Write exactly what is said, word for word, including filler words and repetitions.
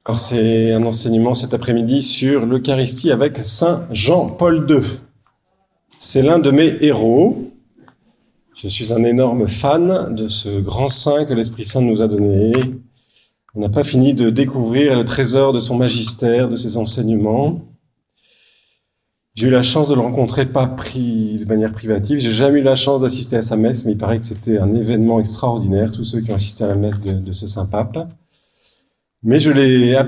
Alors, c'est un enseignement cet après-midi sur l'Eucharistie avec Saint Jean-Paul deux. C'est l'un de mes héros. Je suis un énorme fan de ce grand saint que l'Esprit Saint nous a donné. On n'a pas fini de découvrir le trésor de son magistère, de ses enseignements. J'ai eu la chance de le rencontrer, pas pris de manière privative. J'ai jamais eu la chance d'assister à sa messe, mais il paraît que c'était un événement extraordinaire, tous ceux qui ont assisté à la messe de, de ce saint pape. Mais je l'ai